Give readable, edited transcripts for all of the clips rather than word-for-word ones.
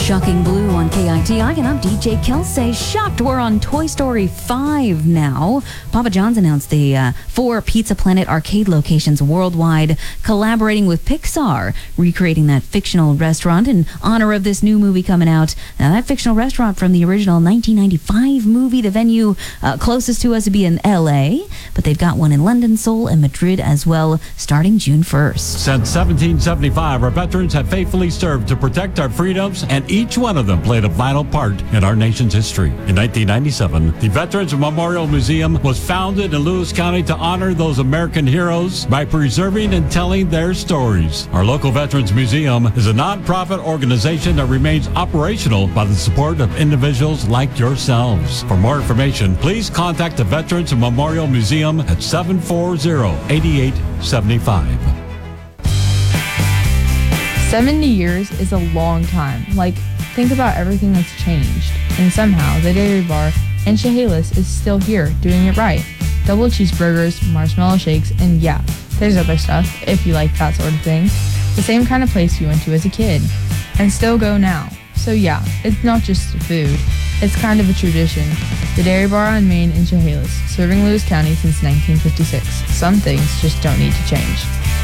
Shocking Blue on KITI, and I'm DJ Kelsey. Shocked we're on Toy Story 5 now. Papa John's announced the 4 Pizza Planet arcade locations worldwide, collaborating with Pixar, recreating that fictional restaurant in honor of this new movie coming out. Now, that fictional restaurant from the original 1995 movie, the venue closest to us would be in LA, but they've got one in London, Seoul, and Madrid as well, starting June 1st. Since 1775, our veterans have faithfully served to protect our freedoms, and each one of them played a vital part in our nation's history. In 1997, the Veterans Memorial Museum was founded in Lewis County to honor those American heroes by preserving and telling their stories. Our local Veterans Museum is a nonprofit organization that remains operational by the support of individuals like yourselves. For more information, please contact the Veterans Memorial Museum at 740-8875. 70 years is a long time. Think about everything that's changed. And somehow, the Dairy Bar in Chehalis is still here, doing it right. Double cheeseburgers, marshmallow shakes, and yeah, there's other stuff, if you like that sort of thing. The same kind of place you went to as a kid, and still go now. So yeah, it's not just the food. It's kind of a tradition. The Dairy Bar on Main in Chehalis, serving Lewis County since 1956. Some things just don't need to change.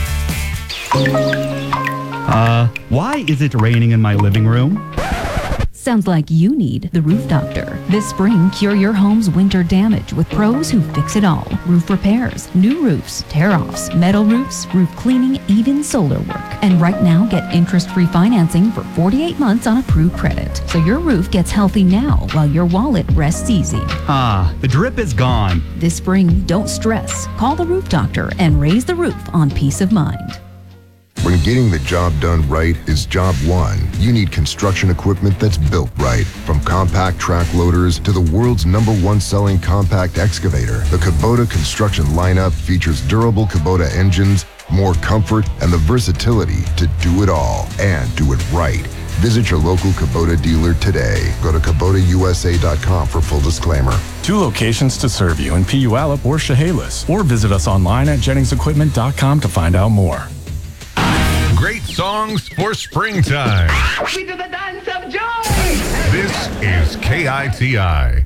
Why is it raining in my living room? Sounds like you need the Roof Doctor. This spring, cure your home's winter damage with pros who fix it all. Roof repairs, new roofs, tear-offs, metal roofs, roof cleaning, even solar work. And right now, get interest-free financing for 48 months on approved credit. So your roof gets healthy now while your wallet rests easy. The drip is gone. This spring, don't stress. Call the Roof Doctor and raise the roof on peace of mind. When getting the job done right is job one, you need construction equipment that's built right. From compact track loaders to the world's #1 selling compact excavator, the Kubota construction lineup features durable Kubota engines, more comfort, and the versatility to do it all and do it right. Visit your local Kubota dealer today. Go to KubotaUSA.com for full disclaimer. 2 locations to serve you in Puyallup or Chehalis, or visit us online at JenningsEquipment.com to find out more. Great songs for springtime. We do the dance of joy. This is KITI.